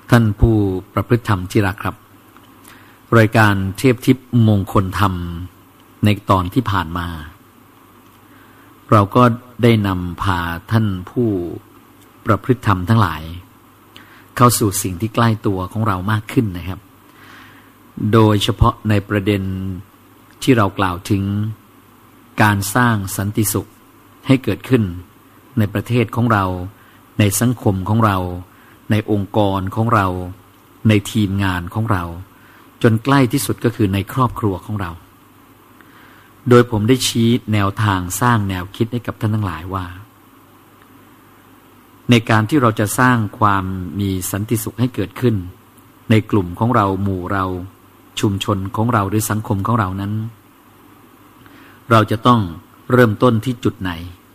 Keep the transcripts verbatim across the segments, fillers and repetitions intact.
ท่านผู้ประพฤติธรรมที่รักครับรายการเทพทิพย์มงคลธรรมในตอนที่ผ่านมาเราก็ได้นำพาท่านผู้ประพฤติธรรมทั้งหลายเข้าสู่สิ่งที่ใกล้ตัวของเรามากขึ้นนะครับโดยเฉพาะในประเด็นที่เรากล่าวถึงการสร้างสันติสุขให้เกิดขึ้นในประเทศของเราในสังคมของเราในองค์กรของเราในทีมงานของเราจนใกล้ที่สุดก็คือในครอบครัวของเราโดยผมได้ชี้แนวทางสร้างแนวคิดให้กับท่านทั้งหลายว่าในการที่เราจะสร้างความมีสันติสุขให้เกิดขึ้นในกลุ่มของเราหมู่เราชุมชนของเราหรือสังคมของเรานั้นเราจะต้องเริ่มต้นที่จุดไหน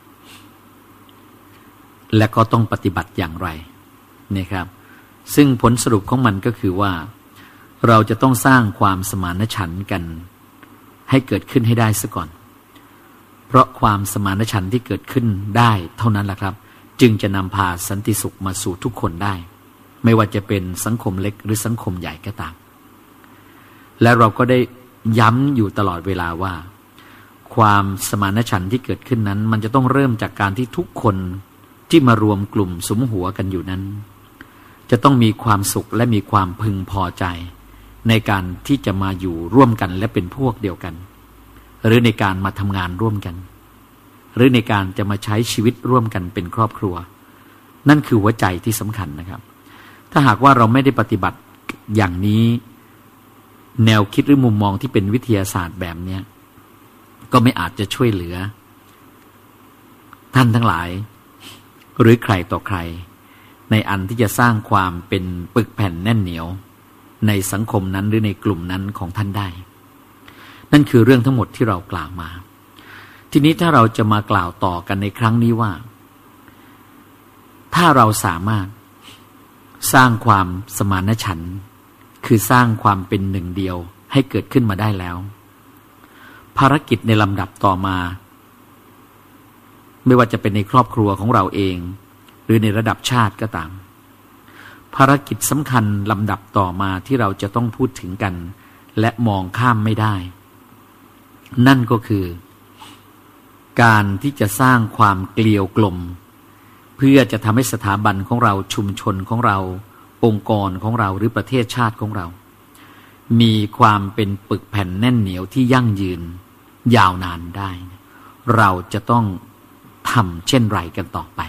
และก็ต้องปฏิบัติอย่างไรนะครับซึ่งผลสรุปของมันก็คือว่าเราจะต้องสร้างความสมานฉันท์กันให้เกิดขึ้นให้ได้ซะก่อนเพราะความสมานฉันท์ที่เกิดขึ้นได้เท่านั้นแหละครับจึงจะนำพาสันติสุขมาสู่ทุกคนได้ไม่ว่าจะเป็นสังคมเล็กหรือสังคมใหญ่ก็ตามและเราก็ได้ย้ำอยู่ตลอดเวลาว่าความสมานฉันท์ที่เกิดขึ้นนั้นมันจะต้องเริ่มจากการที่ทุกคนที่มารวมกลุ่มสุมหัวกันอยู่นั้นจะต้องมีความสุขและมีความพึงพอใจในการที่จะมาอยู่ร่วมกันและเป็นพวกเดียวกันหรือในการมาทำงานร่วมกันหรือในการจะมาใช้ชีวิตร่วมกันเป็นครอบครัวนั่นคือหัวใจที่สำคัญนะครับถ้าหากว่าเราไม่ได้ปฏิบัติอย่างนี้แนวคิดหรือมุมมองที่เป็นวิทยาศาสตร์แบบนี้ก็ไม่อาจจะช่วยเหลือท่านทั้งหลายหรือใครต่อใครในอันที่จะสร้างความเป็นปึกแผ่นแน่นเหนียวในสังคมนั้นหรือในกลุ่มนั้นของท่านได้นั่นคือเรื่องทั้งหมดที่เรากล่าวมาทีนี้ถ้าเราจะมากล่าวต่อกันในครั้งนี้ว่าถ้าเราสามารถสร้างความสมานฉันท์คือสร้างความเป็นหนึ่งเดียวให้เกิดขึ้นมาได้แล้วภารกิจในลำดับต่อมาไม่ว่าจะเป็นในครอบครัวของเราเองหรือในระดับชาติก็ตามภารกิจสำคัญลำดับต่อมาที่เราจะต้องพูดถึงกันและมองข้ามไม่ได้นั่นก็คือการที่จะสร้างความเกลียวกล่อมเพื่อจะทำให้สถาบันของเราชุมชนของเราองค์กรของเราหรือประเทศชาติของเรามีความเป็นปึกแผ่นแน่นเหนียวที่ยั่งยืนยาวนานได้เราจะต้องทำเช่นไรกันต่อไป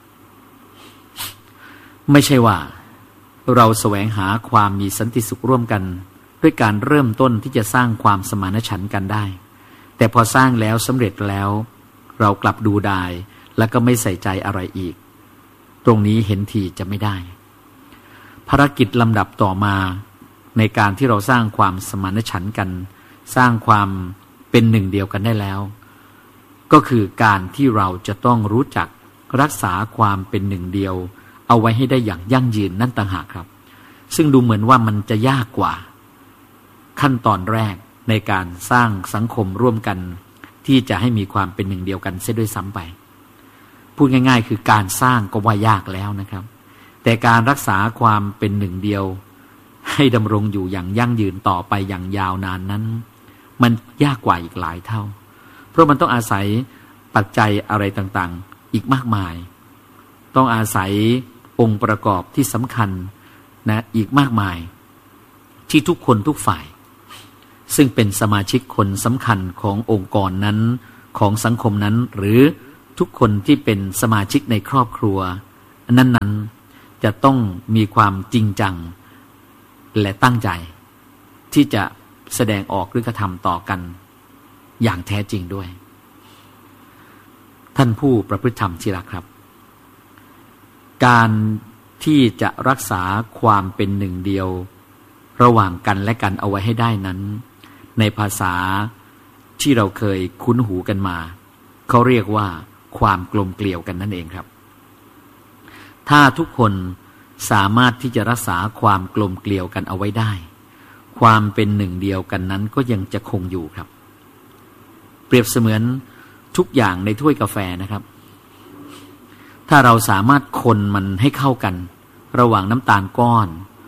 ไม่ใช่ว่าเราแสวงหาความมีสันติสุขร่วมกันด้วยการเริ่มต้นที่จะสร้างความสมานฉันท์กันได้แต่พอสร้างแล้วสำเร็จแล้วเรากลับดูดายแล้วก็ไม่ใส่ใจอะไรอีกตรงนี้เห็นทีจะไม่ได้ภารกิจลำดับต่อมาในการที่เราสร้างความสมานฉันท์กันสร้างความเป็นหนึ่งเดียวกันได้แล้วก็คือการที่เราจะต้องรู้จักรักษาความเป็นหนึ่งเดียวเอาไว้ให้ได้อย่างยั่งยืนนั่นต่างหากครับซึ่งดูเหมือนว่ามันจะยากกว่าขั้นตอนแรกในการสร้างสังคมร่วมกันที่จะให้มีความเป็นหนึ่งเดียวกันเสียด้วยซ้ำไปพูดง่ายๆคือการสร้างก็ว่ายากแล้วนะครับแต่การรักษาความเป็นหนึ่งเดียวให้ดำรงอยู่อย่างยั่งยืนต่อไปอย่างยาวนานนั้นมันยากกว่าอีกหลายเท่าเพราะมันต้องอาศัยปัจจัยอะไรต่างๆอีกมากมายต้องอาศัยองค์ประกอบที่สำคัญนะอีกมากมายที่ทุกคนทุกฝ่ายซึ่งเป็นสมาชิกคนสำคัญขององค์กรนั้นของสังคมนั้นหรือทุกคนที่เป็นสมาชิกในครอบครัวนั้นๆจะต้องมีความจริงจังและตั้งใจที่จะแสดงออกหรือกระทำต่อกันอย่างแท้จริงด้วยท่านผู้ประพฤติธรรมที่รักครับการที่จะรักษาความเป็นหนึ่งเดียวระหว่างกันและกันเอาไว้ให้ได้นั้นในภาษาที่เราเคยคุ้นหูกันมาเขาเรียกว่าความกลมเกลียวกันนั่นเองครับถ้าทุกคนสามารถที่จะรักษาความกลมเกลียวกันเอาไว้ได้ความเป็นหนึ่งเดียวกันนั้นก็ยังจะคงอยู่ครับเปรียบเสมือนทุกอย่างในถ้วยกาแฟนะครับถ้าเราสามารถคนมันให้เข้ากันระหว่างน้ำตาลก้อน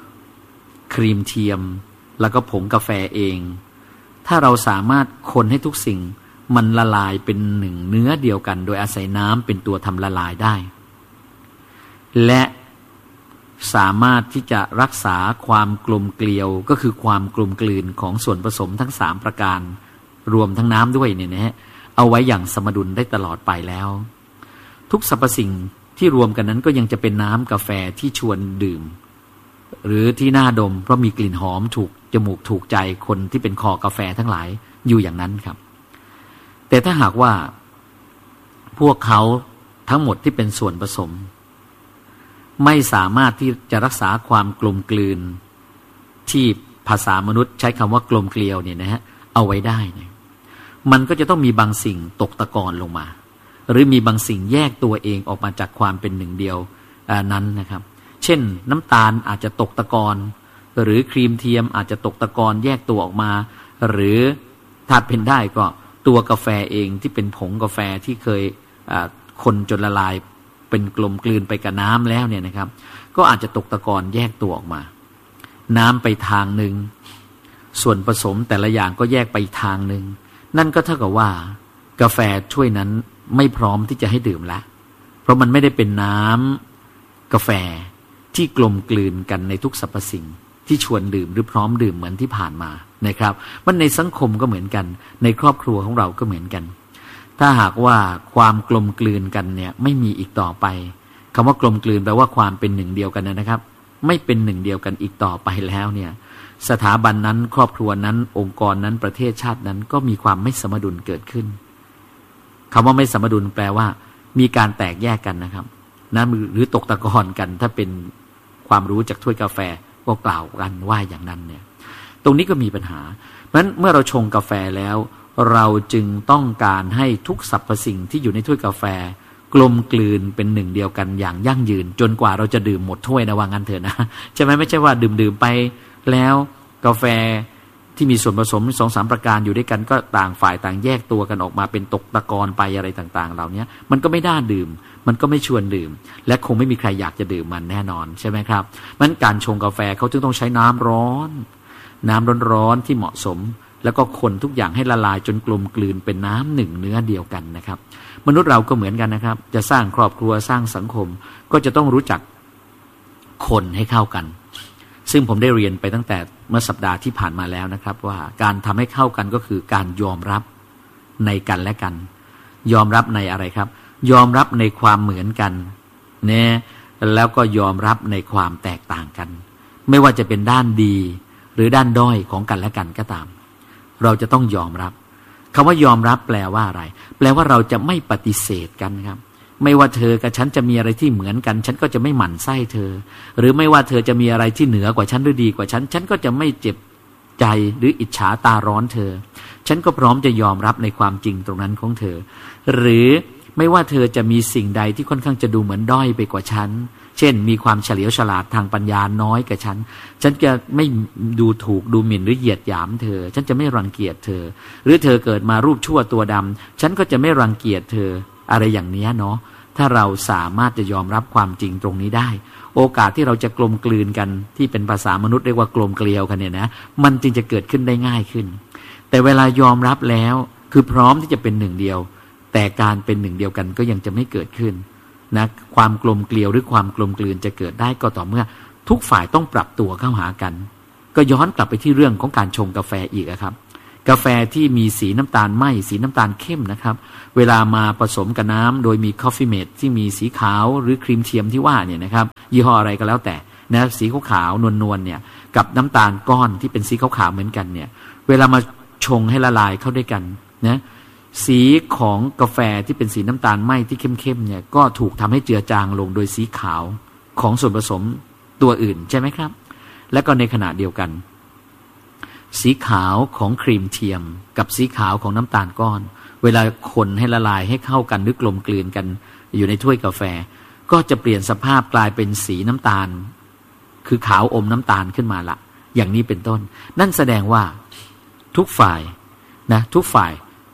ครีมเทียมแล้วก็ผงกาแฟเองถ้าเราสามารถคนให้ทุกสิ่งมันละลายเป็นหนึ่งเนื้อเดียวกันโดยอาศัยน้ำเป็นตัวทำละลายได้และสามารถที่จะรักษาความกลมเกลียวก็คือความกลมกลืนของส่วนผสมทั้งสามประการรวมทั้งน้ำด้วยเนี่ยนะฮะเอาไว้อย่างสมดุลได้ตลอดไปแล้วทุกสรรพสิ่งที่รวมกันนั้นก็ยังจะเป็นน้ำกาแฟที่ชวนดื่มหรือที่น่าดมเพราะมีกลิ่นหอมถูกจมูกถูกใจคนที่เป็นคอกาแฟทั้งหลายอยู่อย่างนั้นครับแต่ถ้าหากว่าพวกเขาทั้งหมดที่เป็นส่วนผสมไม่สามารถที่จะรักษาความกลมกลืนที่ภาษามนุษย์ใช้คำว่ากลมเกลียวเนี่ยนะฮะเอาไว้ได้เนี่ยมันก็จะต้องมีบางสิ่งตกตะกอนลงมาหรือมีบางสิ่งแยกตัวเองออกมาจากความเป็นหนึ่งเดียวนั้นนะครับเช่นน้ำตาลอาจจะตกตะกอนหรือครีมเทียมอาจจะตกตะกอนแยกตัวออกมาหรือถ้าเป็นได้ก็ตัวกาแฟเองที่เป็นผงกาแฟที่เคยคนจนละลายเป็นกลมกลืนไปกับน้ำแล้วเนี่ยนะครับก็อาจจะตกตะกอนแยกตัวออกมาน้ำไปทางหนึ่งส่วนผสมแต่ละอย่างก็แยกไปทางหนึ่งนั่นก็เท่ากับว่ากาแฟถ้วยนั้นไม่พร้อมที่จะให้ดื่มแล้วเพราะมันไม่ได้เป็นน้ำกาแฟที่กลมกลืนกันในทุกสรรพสิ่งที่ชวนดื่มหรือพร้อมดื่มเหมือนที่ผ่านมานะครับมันในสังคมก็เหมือนกันในครอบครัวของเราก็เหมือนกันถ้าหากว่าความกลมกลืนกันเนี่ยไม่มีอีกต่อไปคำว่ากลมกลืนแปลว่าความเป็นหนึ่งเดียวกันนะครับไม่เป็นหนึ่งเดียวกันอีกต่อไปแล้วเนี่ยสถาบันนั้นครอบครัวนั้นองค์กรนั้นประเทศชาตินั้นก็มีความไม่สมดุลเกิดขึ้นคำว่าไม่สมดุลแปลว่ามีการแตกแยกกันนะครับนะหรือตกตะกอนกันถ้าเป็นความรู้จากถ้วยกาแฟก็กล่าวกันว่าอย่างนั้นเนี่ยตรงนี้ก็มีปัญหาเพราะฉะนั้นเมื่อเราชงกาแฟแล้วเราจึงต้องการให้ทุกสรรพสิ่งที่อยู่ในถ้วยกาแฟกลมกลืนเป็นหนึ่งเดียวกันอย่างยั่งยืนจนกว่าเราจะดื่มหมดถ้วยนะว่างั้นเถอะนะใช่ไหมไม่ใช่ว่าดื่มๆไปแล้วกาแฟที่มีส่วนผสมสองสามประการอยู่ด้วยกันก็ต่างฝ่ายต่างแยกตัวกันออกมาเป็นตกตะกอนไปอะไรต่างๆเหล่านี้มันก็ไม่น่าดื่มมันก็ไม่ชวนดื่มและคงไม่มีใครอยากจะดื่มมันแน่นอนใช่ไหมครับมันการชงกาแฟเขาจึงต้องใช้น้ำร้อนน้ำร้อนๆที่เหมาะสมแล้วก็คนทุกอย่างให้ละลายจนกลมกลืนเป็นน้ำหนึ่งเนื้อเดียวกันนะครับมนุษย์เราก็เหมือนกันนะครับจะสร้างครอบครัวสร้างสังคมก็จะต้องรู้จักคนให้เข้ากันซึ่งผมได้เรียนไปตั้งแต่เมื่อสัปดาห์ที่ผ่านมาแล้วนะครับว่าการทำให้เข้ากันก็คือการยอมรับในกันและกันยอมรับในอะไรครับยอมรับในความเหมือนกันเนี่ยแล้วก็ยอมรับในความแตกต่างกันไม่ว่าจะเป็นด้านดีหรือด้านด้อยของกันและกันก็ตามเราจะต้องยอมรับคำว่ายอมรับแปลว่าอะไรแปลว่าเราจะไม่ปฏิเสธกันครับไม่ว่าเธอกับฉันจะมีอะไรที่เหมือนกันฉันก็จะไม่หมั่นไส้เธอหรือไม่ว่าเธอจะมีอะไรที่เหนือกว่าฉันหรือดีกว่าฉันฉันก็จะไม่เจ็บใจหรืออิจฉาตาร้อนเธอฉันก็พร้อมจะยอมรับในความจริงตรงนั้นของเธอหรือไม่ว่าเธอจะมีสิ่งใดที่ค่อนข้างจะดูเหมือนด้อยไปกว่าฉันเช่นมีความเฉลียวฉลาดทางปัญญาน้อยกว่าฉันฉันจะไม่ดูถูกดูหมิ่นหรือเหยียดหยามเธอฉันจะไม่รังเกียจเธอหรือเธอเกิดมารูปชั่วตัวดำฉันก็จะไม่รังเกียจเธออะไรอย่างนี้เนาะถ้าเราสามารถจะยอมรับความจริงตรงนี้ได้โอกาสที่เราจะกลมกลืนกันที่เป็นภาษามนุษย์เรียกว่ากลมเกลียวกันเนี่ยนะมันจึงจะเกิดขึ้นได้ง่ายขึ้นแต่เวลายอมรับแล้วคือพร้อมที่จะเป็นหนึ่งเดียวแต่การเป็นหนึ่งเดียวกันก็ยังจะไม่เกิดขึ้นนะความกลมเกลียวหรือความกลมกลืนจะเกิดได้ก็ต่อเมื่อทุกฝ่ายต้องปรับตัวเข้าหากันก็ย้อนกลับไปที่เรื่องของการชงกาแฟอีกครับกาแฟที่มีสีน้ำตาลไหมสีน้ำตาลเข้มนะครับเวลามาผสมกับน้ำโดยมี Coffee Mate ที่มีสีขาวหรือครีมเทียมที่ว่าเนี่ยนะครับยี่ห้ออะไรก็แล้วแต่นะสีขาวๆนวลๆเนี่ยกับน้ำตาลก้อนที่เป็นสีขาวๆเหมือนกันเนี่ยเวลามาชงให้ละลายเข้าด้วยกันนะสีของกาแฟที่เป็นสีน้ำตาลไหมที่เข้มๆเนี่ยก็ถูกทำให้เจือจางลงโดยสีขาวของส่วนผสมตัวอื่นใช่ไหมครับและก็ในขณะเดียวกันสีขาวของครีมเทียมกับสีขาวของน้ำตาลก้อนเวลาคนให้ละลายให้เข้ากันหรือกลมกลืนกันอยู่ในถ้วยกาแฟก็จะเปลี่ยนสภาพกลายเป็นสีน้ำตาลคือขาวอมน้ำตาลขึ้นมาละอย่างนี้เป็นต้นนั่นแสดงว่าทุกฝ่ายนะทุกฝ่าย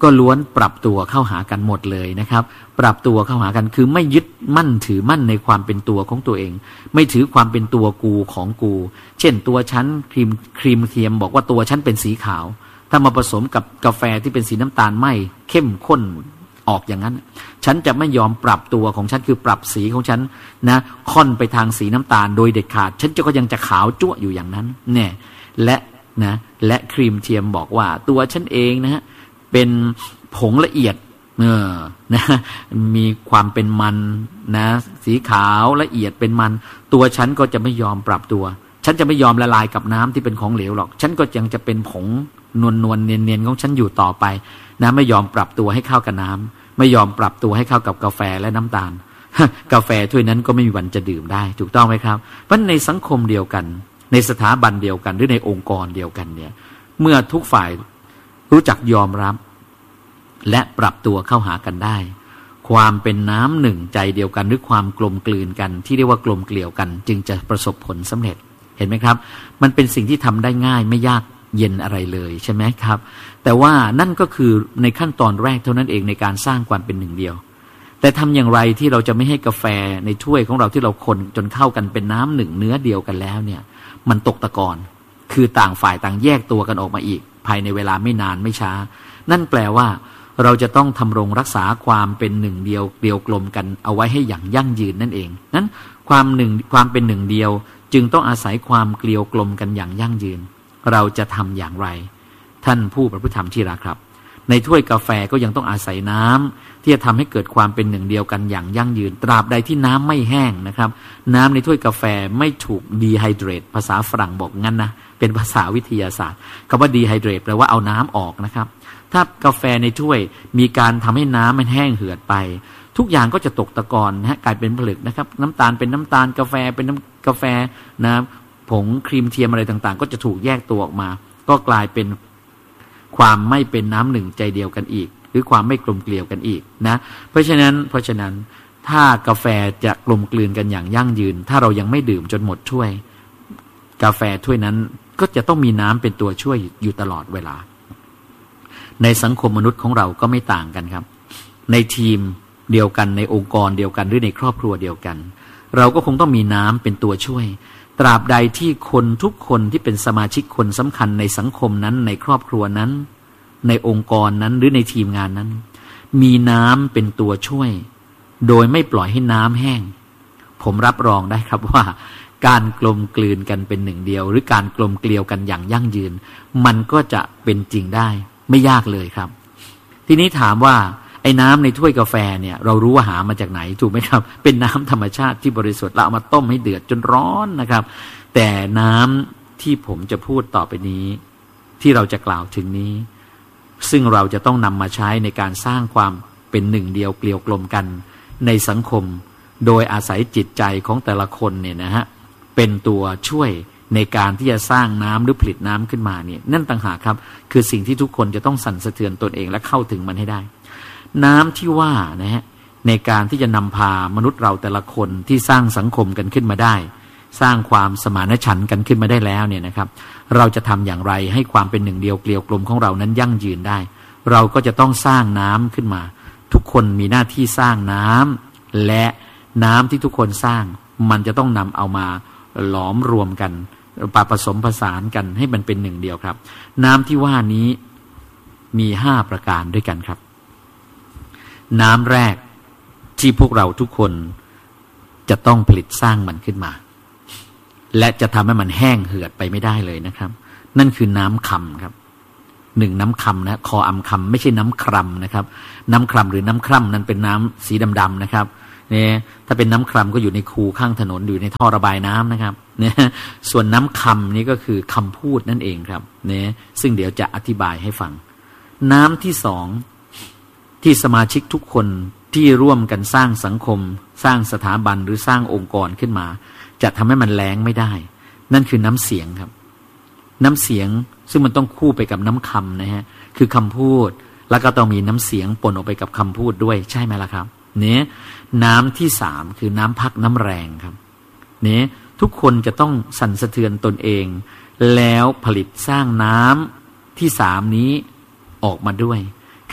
ก็ล้วนปรับตัวเข้าหากันหมดเลยนะครับปรับตัวเข้าหากันคือไม่ยึดมั่นถือมั่นในความเป็นตัวของตัวเองไม่ถือความเป็นตัวกูของกูเช่นตัวฉันครีมครีมเทียมบอกว่าตัวฉันเป็นสีขาวถ้ามาผสมกับกาแฟที่เป็นสีน้ำตาลไหมเข้มข้นออกอย่างนั้นฉันจะไม่ยอมปรับตัวของฉันคือปรับสีของฉันนะค่อนไปทางสีน้ำตาลโดยเด็ดขาดฉันจะก็ยังจะขาวจั่วอยู่อย่างนั้นเนี่ยและนะและครีมเทียมบอกว่าตัวฉันเองนะฮะเป็นผงละเอียดเออนะมีความเป็นมันนะสีขาวละเอียดเป็นมันตัวฉันก็จะไม่ยอมปรับตัวฉันจะไม่ยอมละลายกับน้ำที่เป็นของเหลวหรอกฉันก็ยังจะเป็นผงนวลนวลเนียนเนียนของฉันอยู่ต่อไปนะไม่ยอมปรับตัวให้เข้ากับน้ำไม่ยอมปรับตัวให้เข้ากับกาแฟและน้ำตาลกาแฟถ้วยนั้นก็ไม่มีวันจะดื่มได้ถูกต้องไหมครับเพราะในสังคมเดียวกันในสถาบันเดียวกันหรือในองค์กรเดียวกันเนี่ยเมื่อทุกฝ่ายรู้จักยอมรับและปรับตัวเข้าหากันได้ความเป็นน้ำหนึ่งใจเดียวกันหรือความกลมกลืนกันที่เรียกว่ากลมเกลี่ยวกันจึงจะประสบผลสำเร็จเห็นไหมครับมันเป็นสิ่งที่ทำได้ง่ายไม่ยากเย็นอะไรเลยใช่ไหมครับแต่ว่านั่นก็คือในขั้นตอนแรกเท่านั้นเองในการสร้างความเป็นหนึ่งเดียวแต่ทำอย่างไรที่เราจะไม่ให้กาแฟในถ้วยของเราที่เราคนจนเข้ากันเป็นน้ำหนึ่งเนื้อเดียวกันแล้วเนี่ยมันตกตะกอนคือต่างฝ่ายต่างแยกตัวกันออกมาอีกภายในเวลาไม่นานไม่ช้านั่นแปลว่าเราจะต้องทำรงรักษาความเป็นหนึ่งเดียวเดียวกลมกันเอาไว้ให้อย่างยั่งยืนนั่นเองนั้นความหนึ่งความเป็นหนึ่งเดียวจึงต้องอาศัยความเกลียวกลมกันอย่างยั่งยืนเราจะทำอย่างไรท่านผู้ประพฤติธรรมที่รักครับในถ้วยกาแฟก็ยังต้องอาศัยน้ำที่จะทำให้เกิดความเป็นหนึ่งเดียวกันอย่างยั่งยืนตราบใดที่น้ำไม่แห้งนะครับน้ำในถ้วยกาแฟไม่ถูกดีไฮเดรตภาษาฝรั่งบอกงั้นนะเป็นภาษาวิทยาศาสตร์คำว่าดีไฮเดรตแปลว่าเอาน้ำออกนะครับถ้ากาแฟในถ้วยมีการทำให้น้ำมันแห้งเหือดไปทุกอย่างก็จะตกตะกอนนะฮะกลายเป็นผลึกนะครับน้ำตาลเป็นน้ำตาลกาแฟเป็นน้ำกาแฟนะผงครีมเทียมอะไรต่างๆก็จะถูกแยกตัวออกมาก็กลายเป็นความไม่เป็นน้ำหนึ่งใจเดียวกันอีกหรือความไม่กลมเกลียวกันอีกนะเพราะฉะนั้นเพราะฉะนั้นถ้ากาแฟจะกลมกลืนกันอย่างยั่งยืนถ้าเรายังไม่ดื่มจนหมดถ้วยกาแฟถ้วยนั้นก็จะต้องมีน้ำเป็นตัวช่วยอยู่ตลอดเวลาในสังคมมนุษย์ของเราก็ไม่ต่างกันครับในทีมเดียวกันในองค์กรเดียวกันหรือในครอบครัวเดียวกันเราก็คงต้องมีน้ำเป็นตัวช่วยตราบใดที่คนทุกคนที่เป็นสมาชิกคนสำคัญในสังคมนั้นในครอบครัวนั้นในองค์กรนั้นหรือในทีมงานนั้นมีน้ำเป็นตัวช่วยโดยไม่ปล่อยให้น้ำแห้งผมรับรองได้ครับว่าการกลมกลืนกันเป็นหนึ่งเดียวหรือการกลมเกลียวกันอย่างยั่งยืนมันก็จะเป็นจริงได้ไม่ยากเลยครับทีนี้ถามว่าไอ้น้ำในถ้วยกาแฟเนี่ยเรารู้ว่าหามาจากไหนถูกไหมครับเป็นน้ำธรรมชาติที่บริสุทธิ์เราเอามาต้มให้เดือดจนร้อนนะครับแต่น้ำที่ผมจะพูดต่อไปนี้ที่เราจะกล่าวถึงนี้ซึ่งเราจะต้องนำมาใช้ในการสร้างความเป็นหนึ่งเดียวเกลียวกลมกันในสังคมโดยอาศัยจิตใจของแต่ละคนเนี่ยนะฮะเป็นตัวช่วยในการที่จะสร้างน้ำหรือผลิตน้ำขึ้นมาเนี่ยนั่นต่างหากครับคือสิ่งที่ทุกคนจะต้องสั่นสะเทือนตนเองและเข้าถึงมันให้ได้น้ำที่ว่านะฮะในการที่จะนำพามนุษย์เราแต่ละคนที่สร้างสังคมกันขึ้นมาได้สร้างความสมานฉันท์กันขึ้นมาได้แล้วเนี่ยนะครับเราจะทำอย่างไรให้ความเป็นหนึ่งเดียวเกลียวกลมของเรานั้นยั่งยืนได้เราก็จะต้องสร้างน้ำขึ้นมาทุกคนมีหน้าที่สร้างน้ำและน้ำที่ทุกคนสร้างมันจะต้องนำเอามาหลอมรวมกันปะผสมผสานกันให้มันเป็นหนึ่งเดียวครับน้ำที่ว่านี้มีห้าประการด้วยกันครับน้ำแรกที่พวกเราทุกคนจะต้องผลิตสร้างมันขึ้นมาและจะทำให้มันแห้งเหือดไปไม่ได้เลยนะครับนั่นคือน้ำคำครับหนึ่งน้ำคำนะคออำคำไม่ใช่น้ำคร่ำนะครับน้ำคร่ำหรือน้ำคร่ำนั้นเป็นน้ำสีดำๆนะครับเนี่ยถ้าเป็นน้ำคร่ำก็อยู่ในคูข้างถนนอยู่ในท่อระบายน้ำนะครับเนี่ยส่วนน้ำคำนี่ก็คือคำพูดนั่นเองครับเนี่ยซึ่งเดี๋ยวจะอธิบายให้ฟังน้ำที่สองที่สมาชิกทุกคนที่ร่วมกันสร้างสังคมสร้างสถาบันหรือสร้างองค์กรขึ้นมาจะทำให้มันแล้งไม่ได้นั่นคือน้ำเสียงครับน้ำเสียงซึ่งมันต้องคู่ไปกับน้ำคำนะฮะคือคำพูดแล้วก็ต้องมีน้ำเสียงปนออกไปกับคำพูดด้วยใช่ไหมล่ะครับเนี่ยน้ำที่สามคือน้ำพักน้ำแรงครับเนี่ยทุกคนจะต้องสั่นสะเทือนตนเองแล้วผลิตสร้างน้ำที่สามนี้ออกมาด้วย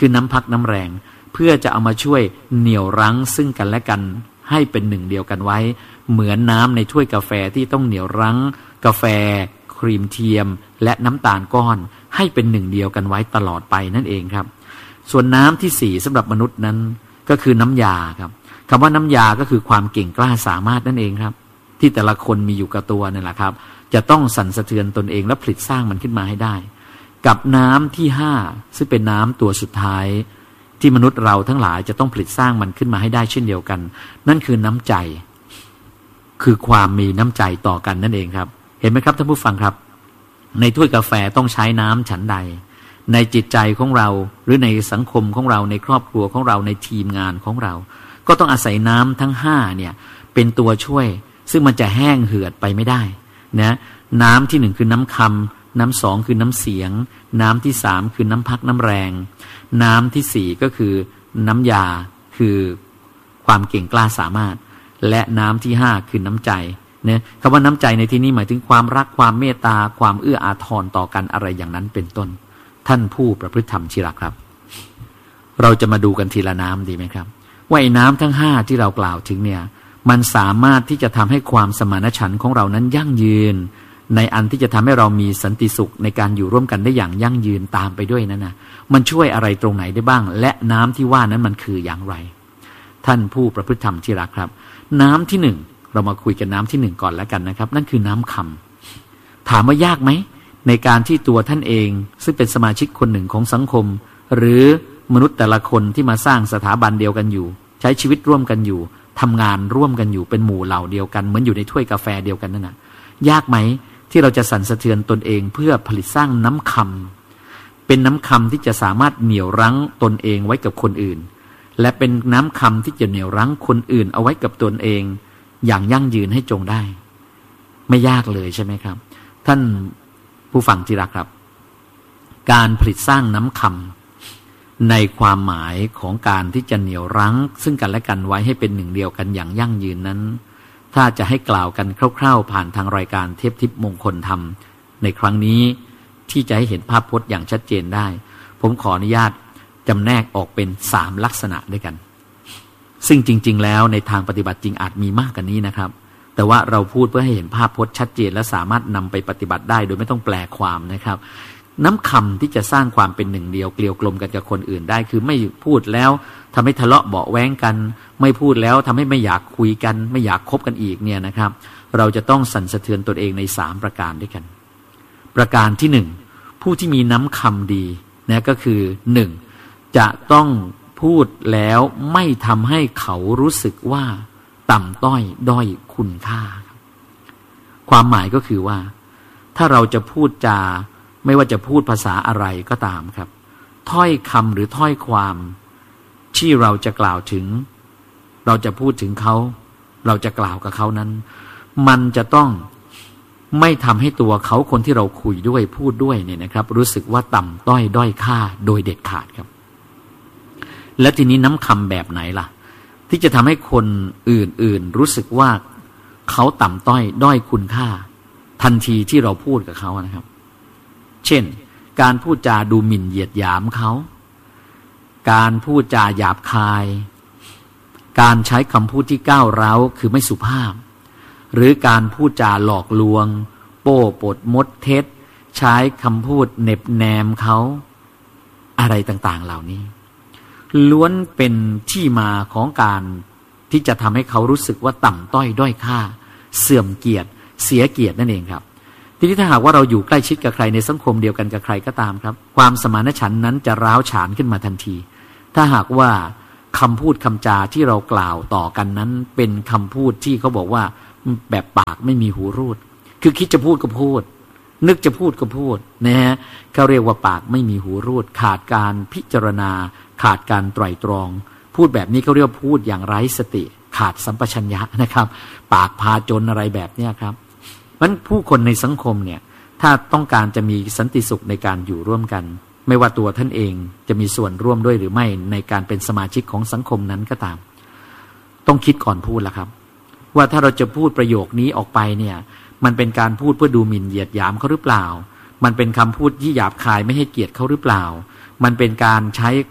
คือน้ำพักน้ำแรงเพื่อจะเอามาช่วยเหนี่ยวรั้งซึ่งกันและกันให้เป็นหนึ่งเดียวกันไว้เหมือนน้ำในถ้วยกาแฟที่ต้องเหนี่ยวรั้งกาแฟครีมเทียมและน้ำตาลก้อนให้เป็นหนึ่งเดียวกันไว้ตลอดไปนั่นเองครับส่วนน้ำที่สี่สำหรับมนุษย์นั้นก็คือน้ำยาครับคำว่าน้ำยาก็คือความเก่งกล้าสามารถนั่นเองครับที่แต่ละคนมีอยู่กับตัวนั่นแหละครับจะต้องสั่นสะเทือนตนเองและผลิตสร้างมันขึ้นมาให้ได้กับน้ำที่ห้าซึ่งเป็นน้ำตัวสุดท้ายที่มนุษย์เราทั้งหลายจะต้องผลิตสร้างมันขึ้นมาให้ได้เช่นเดียวกันนั่นคือน้ำใจคือความมีน้ำใจต่อกันนั่นเองครับเห็นไหมครับท่านผู้ฟังครับในถ้วยกาแฟต้องใช้น้ำฉันใดในจิตใจของเราหรือในสังคมของเราในครอบครัวของเราในทีมงานของเราก็ต้องอาศัยน้ำทั้งห้าเนี่ยเป็นตัวช่วยซึ่งมันจะแห้งเหือดไปไม่ได้นะน้ำที่หนึ่งคือน้ำคำน้ำสองคือน้ำเสียงน้ำที่สามคือน้ำพักน้ำแรงน้ำที่สี่ก็คือน้ำยาคือความเก่งกล้าสามารถและน้ำที่ห้าคือน้ำใจเนี่ยคำว่าน้ำใจในที่นี้หมายถึงความรักความเมตตาความเอื้ออาทรต่อกันอะไรอย่างนั้นเป็นต้นท่านผู้ประพฤติธรรมที่รักครับเราจะมาดูกันทีละน้ำดีไหมครับว่าไอ้น้ำทั้งห้าที่เรากล่าวถึงเนี่ยมันสามารถที่จะทำให้ความสมานฉันท์ของเรานั้นยั่งยืนในอันที่จะทำให้เรามีสันติสุขในการอยู่ร่วมกันได้อย่างยั่งยืนตามไปด้วยนั้นนะมันช่วยอะไรตรงไหนได้บ้างและน้ำที่ว่านั้นมันคืออย่างไรท่านผู้ประพฤติธรรมที่รักครับน้ำที่หนึ่งเรามาคุยกันน้ำที่หนึ่งก่อนแล้วกันนะครับนั่นคือน้ำคำถามว่ายากไหมในการที่ตัวท่านเองซึ่งเป็นสมาชิกคนหนึ่งของสังคมหรือมนุษย์แต่ละคนที่มาสร้างสถาบันเดียวกันอยู่ใช้ชีวิตร่วมกันอยู่ทำงานร่วมกันอยู่เป็นหมู่เหล่าเดียวกันเหมือนอยู่ในถ้วยกาแฟเดียวกันนั่นนะยากไหมที่เราจะสั่นสะเทือนตนเองเพื่อผลิตสร้างน้ำคำเป็นน้ำคำที่จะสามารถเหนี่ยวรั้งตนเองไว้กับคนอื่นและเป็นน้ำคำที่จะเหนี่ยวรั้งคนอื่นเอาไว้กับตนเองอย่างยั่งยืนให้จงได้ไม่ยากเลยใช่ไหมครับท่านผู้ฟังที่รักครับการผลิตสร้างน้ำคำในความหมายของการที่จะเหนี่ยวรั้งซึ่งกันและกันไว้ให้เป็นหนึ่งเดียวกันอย่างยั่งยืนนั้นถ้าจะให้กล่าวกันคร่าวๆผ่านทางรายการเทพทิพย์มงคลธรรมในครั้งนี้ที่จะให้เห็นภาพพจน์อย่างชัดเจนได้ผมขออนุญาตจำแนกออกเป็นสามลักษณะด้วยกันซึ่งจริงๆแล้วในทางปฏิบัติจริงอาจมีมากกว่านี้นะครับแต่ว่าเราพูดเพื่อให้เห็นภาพพจน์ชัดเจนและสามารถนำไปปฏิบัติได้โดยไม่ต้องแปลความนะครับน้ำคำที่จะสร้างความเป็นหนึ่งเดียวเกลียวกลมกันกับคนอื่นได้คือไม่พูดแล้วทำให้ทะเลาะเบาะแว้งกันไม่พูดแล้วทำให้ไม่อยากคุยกันไม่อยากคบกันอีกเนี่ยนะครับเราจะต้องสั่นสะเทือนตนเองในสามประการด้วยกันประการที่หนึ่งผู้ที่มีน้ำคำดีนะก็คือหนึ่งจะต้องพูดแล้วไม่ทำให้เขารู้สึกว่าต่ำต้อยด้อยคุณค่าความหมายก็คือว่าถ้าเราจะพูดจาไม่ว่าจะพูดภาษาอะไรก็ตามครับถ้อยคำหรือถ้อยความที่เราจะกล่าวถึงเราจะพูดถึงเขาเราจะกล่าวกับเขานั้นมันจะต้องไม่ทำให้ตัวเขาคนที่เราคุยด้วยพูดด้วยเนี่ยนะครับรู้สึกว่าต่ำต้อยด้อยค่าโดยเด็ดขาดครับและทีนี้น้ำคำแบบไหนล่ะที่จะทำให้คนอื่นๆรู้สึกว่าเขาต่ำต้อยด้อยคุณค่าทันทีที่เราพูดกับเขานะครับเช่นการพูดจาดูหมิ่นเหยียดหยามเขาการพูดจาหยาบคายการใช้คำพูดที่ก้าวร้าวคือไม่สุภาพหรือการพูดจาหลอกลวงโป้ปดมดเท็จใช้คำพูดเน็บแนมเขาอะไรต่างๆเหล่านี้ล้วนเป็นที่มาของการที่จะทำให้เขารู้สึกว่าต่ำต้อยด้อยค่าเสื่อมเกียรติเสียเกียรตินั่นเองครับทีนี้ถ้าหากว่าเราอยู่ใกล้ชิดกับใครในสังคมเดียวกันกับใครก็ตามครับความสมานฉันท์นั้นจะร้าวฉานขึ้นมาทันทีถ้าหากว่าคำพูดคำจาที่เรากล่าวต่อกันนั้นเป็นคำพูดที่เขาบอกว่าแบบปากไม่มีหูรูดคือคิดจะพูดก็พูดนึกจะพูดก็พูดนะฮะเขาเรียกว่าปากไม่มีหูรูดขาดการพิจารณาขาดการไตร่ตรองพูดแบบนี้เขาเรียกว่าพูดอย่างไร้สติขาดสัมปชัญญะนะครับปากพาจนอะไรแบบนี้ครับมันผู้คนในสังคมเนี่ยถ้าต้องการจะมีสันติสุขในการอยู่ร่วมกันไม่ว่าตัวท่านเองจะมีส่วนร่วมด้วยหรือไม่ในการเป็นสมาชิกของสังคมนั้นก็ตามต้องคิดก่อนพูดละครับว่าถ้าเราจะพูดประโยคนี้ออกไปเนี่ยมันเป็นการพูดเพื่อดูหมิ่นเหยียดหยามเขาหรือเปล่ามันเป็นคำพูดที่หยาบคายไม่ให้เกียรติเขาหรือเปล่ามันเป็นการใช้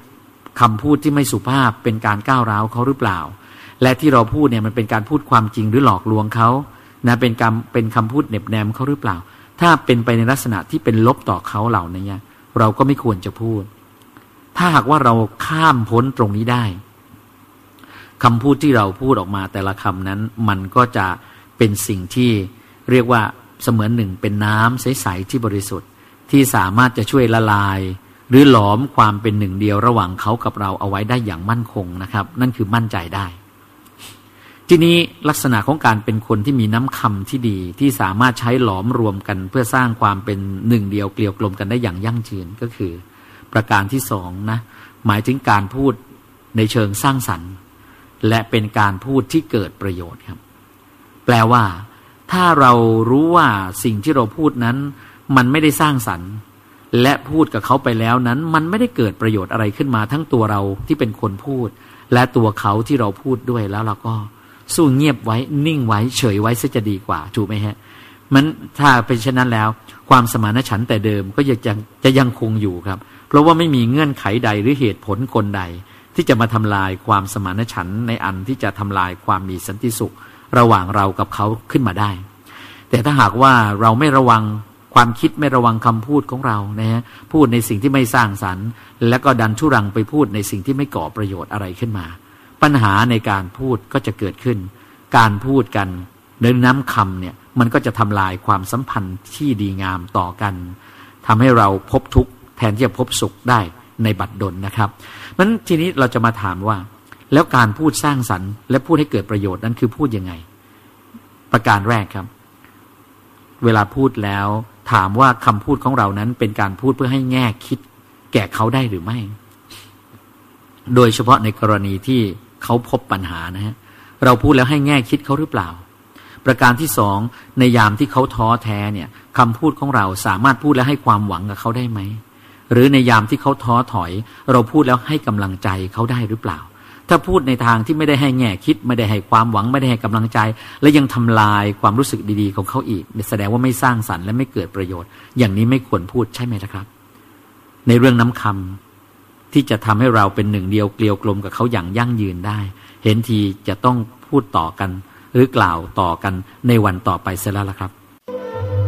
คำพูดที่ไม่สุภาพเป็นการก้าวร้าวเขาหรือเปล่าและที่เราพูดเนี่ยมันเป็นการพูดความจริงหรือหลอกลวงเขานะเป็นการเป็นคำพูดเหน็บแนมเขาหรือเปล่าถ้าเป็นไปในลักษณะที่เป็นลบต่อเขาเหล่านี้เราก็ไม่ควรจะพูดถ้าหากว่าเราข้ามพ้นตรงนี้ได้คำพูดที่เราพูดออกมาแต่ละคำนั้นมันก็จะเป็นสิ่งที่เรียกว่าเสมือนหนึ่งเป็นน้ำใสๆที่บริสุทธิ์ที่สามารถจะช่วยละลายหรือหลอมความเป็นหนึ่งเดียวระหว่างเขากับเราเอาไว้ได้อย่างมั่นคงนะครับนั่นคือมั่นใจได้ทีนี้ลักษณะของการเป็นคนที่มีน้ำคำที่ดีที่สามารถใช้หลอมรวมกันเพื่อสร้างความเป็นหนึ่งเดียวเกลียวกลมกันได้อย่างยั่งยืนก็คือประการที่สองนะหมายถึงการพูดในเชิงสร้างสรรค์และเป็นการพูดที่เกิดประโยชน์ครับแปลว่าถ้าเรารู้ว่าสิ่งที่เราพูดนั้นมันไม่ได้สร้างสรรค์และพูดกับเขาไปแล้วนั้นมันไม่ได้เกิดประโยชน์อะไรขึ้นมาทั้งตัวเราที่เป็นคนพูดและตัวเขาที่เราพูดด้วยแล้วเราก็สู้เงียบไว้นิ่งไว้เฉยไว้ซะจะดีกว่าถูกไหมฮะมันถ้าเป็นเช่นนั้นแล้วความสมานฉันท์แต่เดิมก็ยังจะจะยังคงอยู่ครับเพราะว่าไม่มีเงื่อนไขใดหรือเหตุผลกลใดที่จะมาทำลายความสมานฉันท์ในอันที่จะทำลายความมีสันติสุขระหว่างเรากับเขาขึ้นมาได้แต่ถ้าหากว่าเราไม่ระวังความคิดไม่ระวังคำพูดของเรานะฮะพูดในสิ่งที่ไม่สร้างสรรค์แล้วก็ดันทุรังไปพูดในสิ่งที่ไม่ก่อประโยชน์อะไรขึ้นมาปัญหาในการพูดก็จะเกิดขึ้นการพูดกันโดยน้ำคำเนี่ยมันก็จะทำลายความสัมพันธ์ที่ดีงามต่อกันทำให้เราพบทุกข์แทนที่จะพบสุขได้ในบัดดลนะครับนั้นทีนี้เราจะมาถามว่าแล้วการพูดสร้างสรรค์และพูดให้เกิดประโยชน์นั้นคือพูดยังไงประการแรกครับเวลาพูดแล้วถามว่าคำพูดของเรานั้นเป็นการพูดเพื่อให้แง่คิดแก่เขาได้หรือไม่โดยเฉพาะในกรณีที่เขาพบปัญหานะฮะเราพูดแล้วให้แง่คิดเขาหรือเปล่าประการที่สองในยามที่เขาท้อแท้เนี่ยคำพูดของเราสามารถพูดแล้วให้ความหวังกับเขาได้ไหมหรือในยามที่เขาท้อถอยเราพูดแล้วให้กำลังใจเขาได้หรือเปล่าถ้าพูดในทางที่ไม่ได้ให้แง่คิดไม่ได้ให้ความหวังไม่ได้ให้กำลังใจและยังทำลายความรู้สึกดีๆของเขาอีกแสดงว่าไม่สร้างสรรค์และไม่เกิดประโยชน์อย่างนี้ไม่ควรพูดใช่ไหมล่ะครับในเรื่องน้ำคำที่จะทำให้เราเป็นหนึ่งเดียวเกลียวกลมกับเขาอย่างยั่งยืนได้เห็นทีจะต้องพูดต่อกันหรือกล่าวต่อกันในวันต่อไปเสียแล้วล่ะครับ